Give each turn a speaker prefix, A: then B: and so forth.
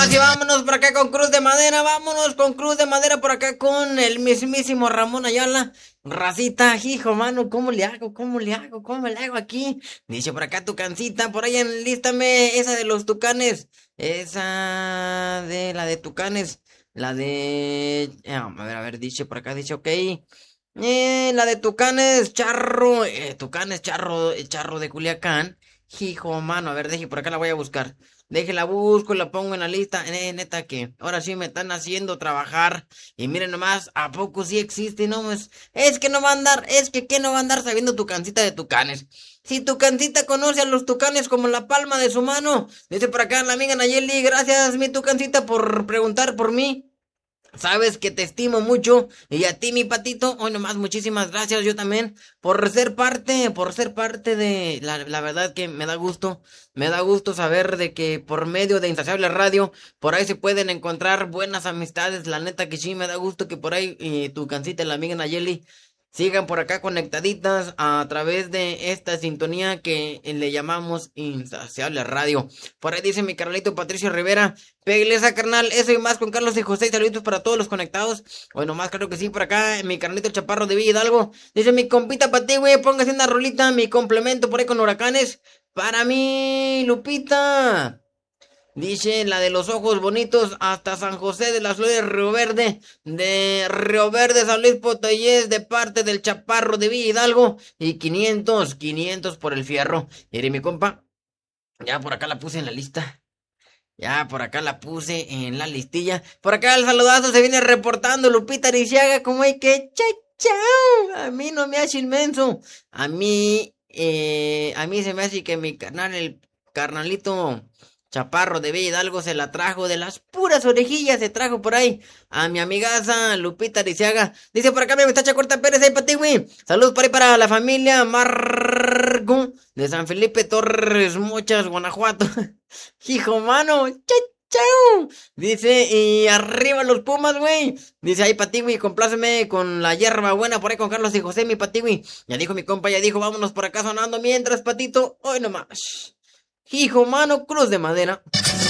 A: Y vámonos por acá con Cruz de Madera, vámonos con Cruz de Madera por acá con el mismísimo Ramón Ayala. Racita, hijo, mano, ¿cómo le hago? ¿Cómo le hago? ¿Cómo le hago aquí? Dice por acá Tucancita, por ahí enlístame esa de los Tucanes. Esa de la de Tucanes. La de... a ver, dice por acá, dice, ok. La de Tucanes, Charro. Tucanes, Charro, Charro de Culiacán. Hijo, mano, a ver, deje, por acá la voy a buscar. Deje, la busco, la pongo en la lista. Neta que ahora sí me están haciendo trabajar. Y miren nomás, ¿a poco sí existe? No, es que no va a andar, es que ¿qué no va a andar sabiendo Tucancita de Tucanes? Si Tucancita conoce a los Tucanes como la palma de su mano. Dice por acá la amiga Nayeli, gracias mi Tucancita por preguntar por mí. Sabes que te estimo mucho y a ti mi patito, hoy nomás muchísimas gracias yo también por ser parte de la verdad que me da gusto saber de que por medio de Insaciable Radio, por ahí se pueden encontrar buenas amistades, la neta que sí me da gusto que por ahí tu cancita, la amiga Nayeli, sigan por acá conectaditas a través de esta sintonía que le llamamos Insaciable Radio. Por ahí dice mi carnalito Patricio Rivera, pégale esa carnal, eso y más con Carlos y José, saluditos para todos los conectados. Bueno, más claro que sí, por acá mi carnalito Chaparro de Villa Hidalgo. Dice mi compita para ti, güey, póngase una rolita, mi complemento por ahí con Huracanes. Para mí, Lupita. Dice la de los ojos bonitos hasta San José de las Flores, Río Verde, San Luis Potosí, de parte del Chaparro de Villa Hidalgo, y 500 por el fierro. Y mi compa, ya por acá la puse en la lista, ya por acá la puse en la listilla, por acá el saludazo se viene reportando Lupita Ariciaga, como hay que, chao, a mí no me hace inmenso, a mí se me hace que mi carnal, el carnalito Chaparro de Villa Hidalgo se la trajo de las puras orejillas, se trajo por ahí a mi amigaza Lupita Ariciaga. Dice por acá mi muchacha Corta Pérez, ahí para ti, güey. Saludos por ahí para la familia Margo de San Felipe Torres Mochas, Guanajuato. Hijo, mano, chao. Dice, y arriba los Pumas, güey. Dice, ahí para ti, güey, compláceme con la hierba buena por ahí con Carlos y José, mi pati, güey. Ya dijo mi compa, ya dijo, vámonos por acá sonando mientras, patito, hoy nomás. Hijo, mano, Cruz de Madera.